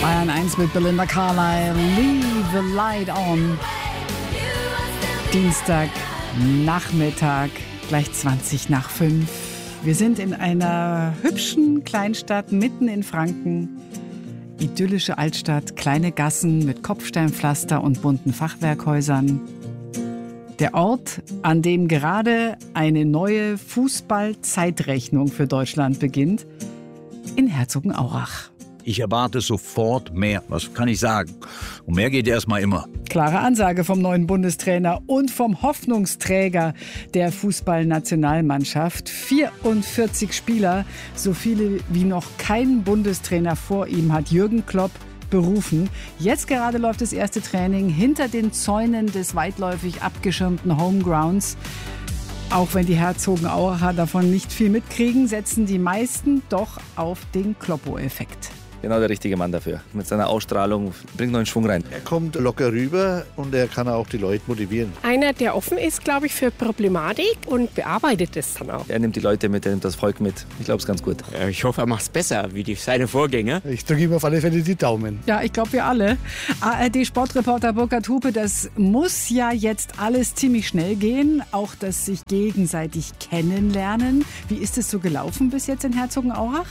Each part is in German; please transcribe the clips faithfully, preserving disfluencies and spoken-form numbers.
Bayern eins mit Belinda Carlisle, Leave the Light On. Dienstag, Nachmittag, gleich zwanzig nach fünf. Wir sind in einer hübschen Kleinstadt mitten in Franken. Idyllische Altstadt, kleine Gassen mit Kopfsteinpflaster und bunten Fachwerkhäusern. Der Ort, an dem gerade eine neue Fußball-Zeitrechnung für Deutschland beginnt, in Herzogenaurach. Ich erwarte sofort mehr. Was kann ich sagen? Und mehr geht erstmal immer. Klare Ansage vom neuen Bundestrainer und vom Hoffnungsträger der Fußballnationalmannschaft. vierundvierzig Spieler, so viele wie noch kein Bundestrainer vor ihm, hat Jürgen Klopp berufen. Jetzt gerade läuft das erste Training hinter den Zäunen des weitläufig abgeschirmten Homegrounds. Auch wenn die Herzogenauracher davon nicht viel mitkriegen, setzen die meisten doch auf den Kloppo-Effekt. Genau der richtige Mann dafür. Mit seiner Ausstrahlung bringt neuen Schwung rein. Er kommt locker rüber und er kann auch die Leute motivieren. Einer, der offen ist, glaube ich, für Problematik und bearbeitet es dann auch. Er nimmt die Leute mit, er nimmt das Volk mit. Ich glaube, es ist ganz gut. Ich hoffe, er macht es besser wie die, seine Vorgänger. Ich drücke ihm auf alle Fälle die Daumen. Ja, ich glaube, wir alle. A R D-Sportreporter Burkhard Hupe, das muss ja jetzt alles ziemlich schnell gehen. Auch das sich gegenseitig kennenlernen. Wie ist es so gelaufen bis jetzt in Herzogenaurach?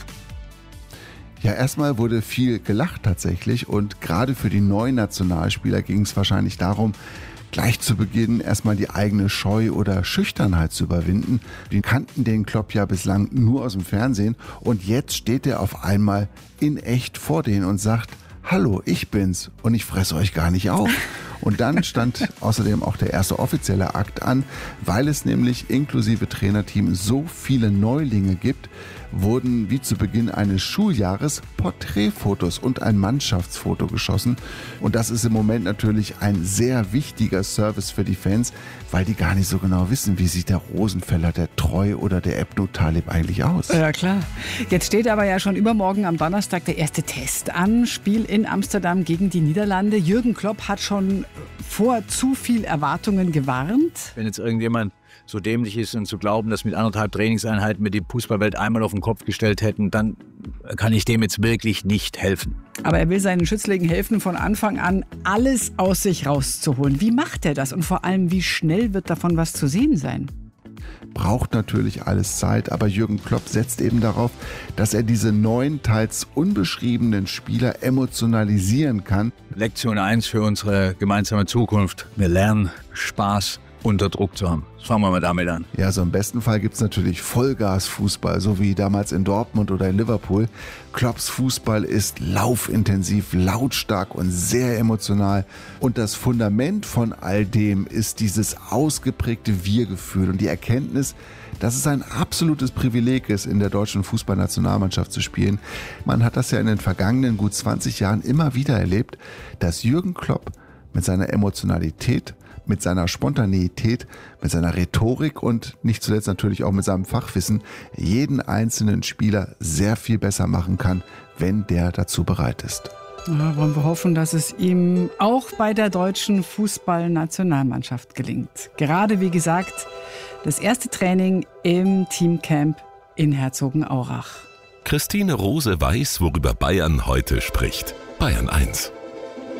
Ja, erstmal wurde viel gelacht tatsächlich und gerade für die neuen Nationalspieler ging es wahrscheinlich darum, gleich zu Beginn erstmal die eigene Scheu oder Schüchternheit zu überwinden. Die kannten den Klopp ja bislang nur aus dem Fernsehen und jetzt steht er auf einmal in echt vor denen und sagt: Hallo, ich bin's und ich fresse euch gar nicht auf. Und dann stand außerdem auch der erste offizielle Akt an, weil es nämlich inklusive Trainerteam so viele Neulinge gibt, wurden wie zu Beginn eines Schuljahres Porträtfotos und ein Mannschaftsfoto geschossen. Und das ist im Moment natürlich ein sehr wichtiger Service für die Fans, weil die gar nicht so genau wissen, wie sieht der Rosenfeller, der Treu oder der Ebnu Talib eigentlich aus. Ja, klar. Jetzt steht aber ja schon übermorgen am Donnerstag der erste Test an. Spiel in Amsterdam gegen die Niederlande. Jürgen Klopp hat schon vor zu viel Erwartungen gewarnt. Wenn jetzt irgendjemand so dämlich ist und zu glauben, dass mit anderthalb Trainingseinheiten wir die Fußballwelt einmal auf den Kopf gestellt hätten, dann kann ich dem jetzt wirklich nicht helfen. Aber er will seinen Schützlingen helfen, von Anfang an alles aus sich rauszuholen. Wie macht er das und vor allem, wie schnell wird davon was zu sehen sein? Braucht natürlich alles Zeit, aber Jürgen Klopp setzt eben darauf, dass er diese neuen, teils unbeschriebenen Spieler emotionalisieren kann. Lektion eins für unsere gemeinsame Zukunft. Wir lernen Spaß unter Druck zu haben. Fangen wir mal damit an. Ja, so im besten Fall gibt es natürlich Vollgas-Fußball, so wie damals in Dortmund oder in Liverpool. Klopps Fußball ist laufintensiv, lautstark und sehr emotional. Und das Fundament von all dem ist dieses ausgeprägte Wir-Gefühl und die Erkenntnis, dass es ein absolutes Privileg ist, in der deutschen Fußballnationalmannschaft zu spielen. Man hat das ja in den vergangenen gut zwanzig Jahren immer wieder erlebt, dass Jürgen Klopp mit seiner Emotionalität, mit seiner Spontaneität, mit seiner Rhetorik und nicht zuletzt natürlich auch mit seinem Fachwissen jeden einzelnen Spieler sehr viel besser machen kann, wenn der dazu bereit ist. Ja, wollen wir hoffen, dass es ihm auch bei der deutschen Fußballnationalmannschaft gelingt. Gerade wie gesagt, das erste Training im Teamcamp in Herzogenaurach. Christine Rose weiß, worüber Bayern heute spricht. Bayern eins.